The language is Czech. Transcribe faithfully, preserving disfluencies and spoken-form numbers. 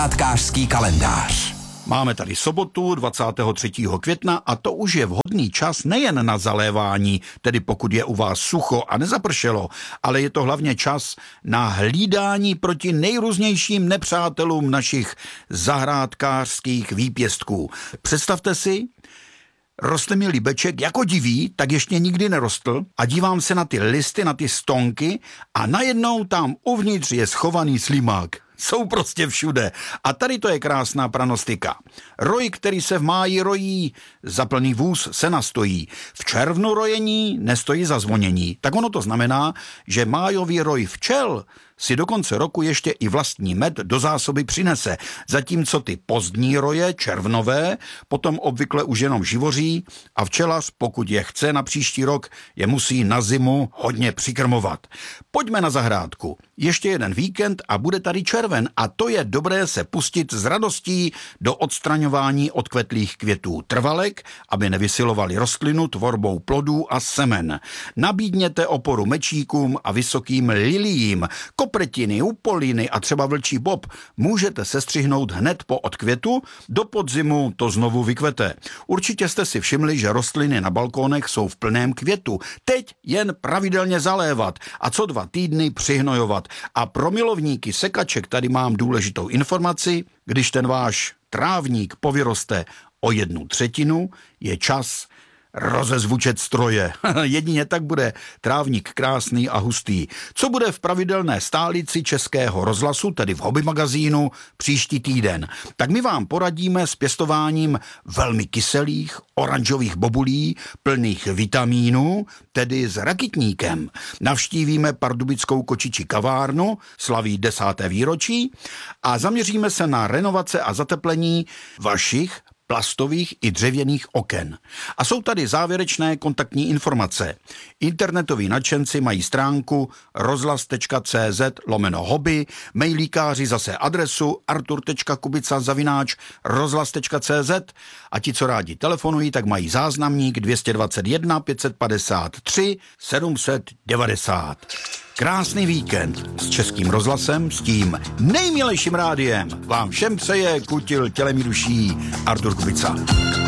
Zahrádkářský kalendář. Máme tady sobotu dvacátého třetího května a to už je vhodný čas nejen na zalévání, tedy pokud je u vás sucho a nezapršelo, ale je to hlavně čas na hlídání proti nejrůznějším nepřátelům našich zahrádkářských výpěstků. Představte si, rostl mi líbeček jako divý, tak ještě nikdy nerostl a dívám se na ty listy, na ty stonky a najednou tam uvnitř je schovaný slimák. Jsou prostě všude. A tady to je krásná pranostika. Roj, který se v máji rojí, za plný vůz se nastojí. V červnu rojení nestojí za zvonění. Tak ono to znamená, že májový roj včel si do konce roku ještě i vlastní med do zásoby přinese. Zatímco ty pozdní roje, červnové, potom obvykle už jenom živoří a včelař, pokud je chce na příští rok, je musí na zimu hodně přikrmovat. Pojďme na zahrádku. Ještě jeden víkend a bude tady červen a to je dobré se pustit s radostí do odstraňování odkvetlých květů trvalek, aby nevysilovali rostlinu tvorbou plodů a semen. Nabídněte oporu mečíkům a vysokým liliím. Kopretiny, upolíny a třeba vlčí bob můžete sestřihnout hned po odkvětu, do podzimu to znovu vykvete. Určitě jste si všimli, že rostliny na balkónech jsou v plném květu. Teď jen pravidelně zalévat a co dva týdny přihnojovat. A pro milovníky sekaček tady mám důležitou informaci, když ten váš trávník povyroste o jednu třetinu, je čas rozezvučet stroje. Jedině tak bude trávník krásný a hustý. Co bude v pravidelné stálici Českého rozhlasu, tedy v Hobby magazínu, příští týden? Tak my vám poradíme s pěstováním velmi kyselých, oranžových bobulí, plných vitamínů, tedy s rakitníkem. Navštívíme pardubickou kočičí kavárnu, slaví desáté výročí a zaměříme se na renovace a zateplení vašich plastových i dřevěných oken. A jsou tady závěrečné kontaktní informace. Internetoví nadšenci mají stránku rozhlas.cz lomeno hobby, mailíkáři zase adresu artur.kubica zavináč rozhlas.cz a ti, co rádi telefonují, tak mají záznamník dvě stě dvacet jedna pět set padesát tři sedm set devadesát. Krásný víkend s Českým rozhlasem, s tím nejmilejším rádiem vám všem přeje kutil tělem i duší Artur Kubica.